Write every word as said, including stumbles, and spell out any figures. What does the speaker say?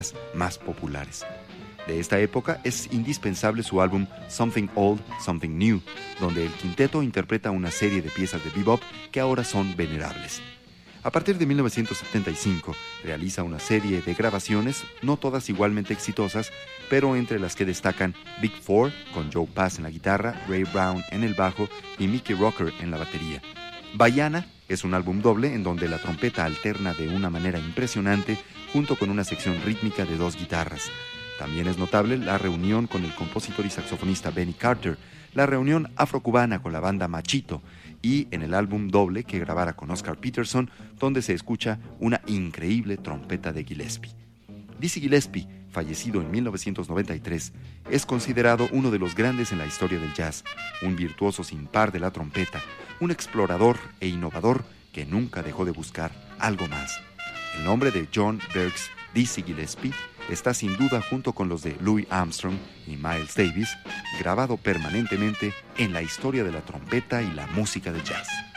más populares. De esta época es indispensable su álbum Something Old, Something New, donde el quinteto interpreta una serie de piezas de bebop que ahora son venerables. A partir de mil novecientos setenta y cinco realiza una serie de grabaciones, no todas igualmente exitosas, pero entre las que destacan Big Four, con Joe Pass en la guitarra, Ray Brown en el bajo y Mickey Rocker en la batería. Baiana es un álbum doble en donde la trompeta alterna de una manera impresionante junto con una sección rítmica de dos guitarras. También es notable la reunión con el compositor y saxofonista Benny Carter, la reunión afrocubana con la banda Machito y en el álbum doble que grabara con Oscar Peterson, donde se escucha una increíble trompeta de Gillespie. Dizzy Gillespie, fallecido en mil novecientos noventa y tres, es considerado uno de los grandes en la historia del jazz, un virtuoso sin par de la trompeta, un explorador e innovador que nunca dejó de buscar algo más. El nombre de John Berks Dizzy Gillespie está sin duda junto con los de Louis Armstrong y Miles Davis, grabado permanentemente en la historia de la trompeta y la música del jazz.